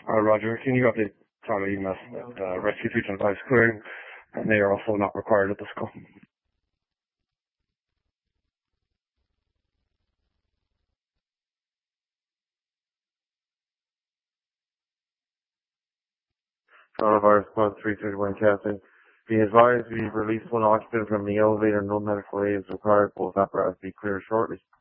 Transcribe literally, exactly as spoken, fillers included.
Uh, Roger, can you update Tom E M S that uh, Rescue three twenty-five is clearing, and they are also not required at this call? Coronavirus Plus three thirty-one Captain. Be advised we've released one occupant from the elevator. No medical aid is required. Both apparatus be cleared shortly.